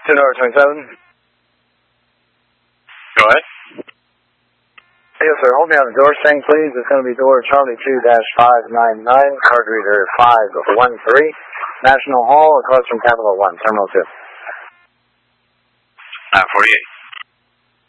Sonora 27. Go ahead. Yes, sir. Hold me on the door string, please. It's going to be door Charlie 2-599, card reader 513, National Hall, across from Capital One, Terminal 2. 948.